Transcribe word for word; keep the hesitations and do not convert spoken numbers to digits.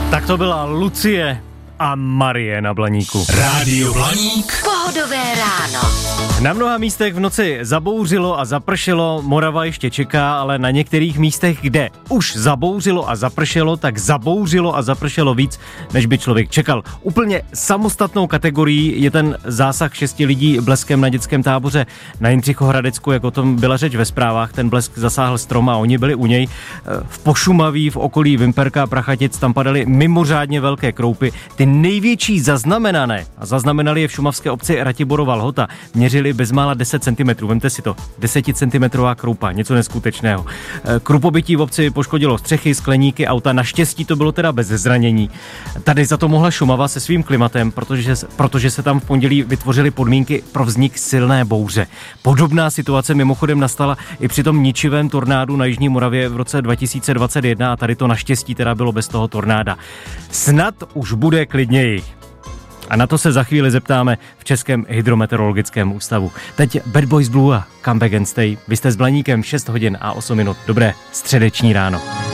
Tak to byla Lucie a Marie na Blaníku. Rádio Blaník. Pohodové ráno. Na mnoha místech v noci zabouřilo a zapršelo, Morava ještě čeká, ale na některých místech, kde už zabouřilo a zapršelo, tak zabouřilo a zapršelo víc, než by člověk čekal. Úplně samostatnou kategorií je ten zásah šesti lidí bleskem na dětském táboře na Jindřichohradecku, jak o tom byla řeč ve zprávách. Ten blesk zasáhl strom a oni byli u něj. V Pošumaví, v okolí Vimperka a Prachatic tam padaly mimořádně velké kroupy. Ty největší zaznamenané, a zaznamenali je v šumavské obci Ratiborova Lhota, měřili bezmála deset centimetrů. Vemte si to, deseticentimetrová kroupa, něco neskutečného. Krupobytí v obci poškodilo střechy, skleníky, auta, naštěstí to bylo teda bez zranění. Tady za to mohla Šumava se svým klimatem, protože, protože se tam v pondělí vytvořily podmínky pro vznik silné bouře. Podobná situace mimochodem nastala i při tom ničivém tornádu na Jižní Moravě v roce dva tisíce dvacet jedna a tady to naštěstí teda bylo bez toho tornáda. Snad už bude klidněji. A na to se za chvíli zeptáme v Českém hydrometeorologickém ústavu. Teď Bad Boys Blue a Come Back and Stay. Vy jste s Blaníkem šest hodin a osm minut. Dobré středeční ráno.